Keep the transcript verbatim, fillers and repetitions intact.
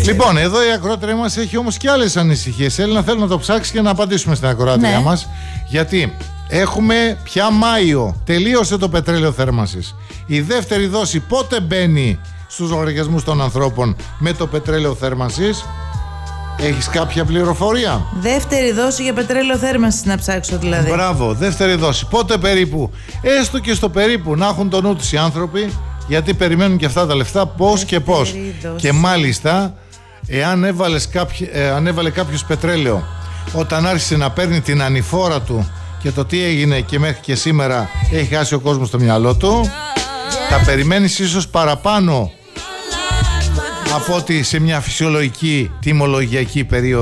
Λοιπόν, εδώ η ακροάτρια μας έχει όμως και άλλες ανησυχίες. Έλληνα, θέλω να το ψάξει και να απαντήσουμε στην ακροάτρια ναι. μας. Γιατί έχουμε πια Μάιο, τελείωσε το πετρέλαιο θέρμανσης. Η δεύτερη δόση πότε μπαίνει στους λογαριασμούς των ανθρώπων με το πετρέλαιο θέρμανσης? Έχεις κάποια πληροφορία? Δεύτερη δόση για πετρέλαιο θέρμανσης να ψάξω δηλαδή. Μπράβο, δεύτερη δόση. Πότε περίπου? Έστω και στο περίπου να έχουν το νου τους οι άνθρωποι, γιατί περιμένουν και αυτά τα λεφτά πώς και πώς. Και μάλιστα, εάν έβαλες κάποιο, ε, αν έβαλε κάποιος πετρέλαιο όταν άρχισε να παίρνει την ανηφόρα του και το τι έγινε και μέχρι και σήμερα έχει χάσει ο κόσμος στο μυαλό του, τα περιμένεις ίσως παραπάνω από ότι σε μια φυσιολογική τιμολογιακή περίοδο.